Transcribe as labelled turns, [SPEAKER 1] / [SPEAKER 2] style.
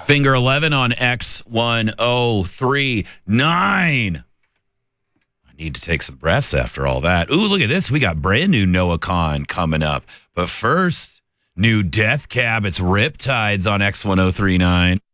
[SPEAKER 1] Finger 11 on X1039. I need to take some breaths after all that. Ooh, look at this. We got brand new Noah Khan coming up. But first, new Death Cab. It's Riptides on X1039.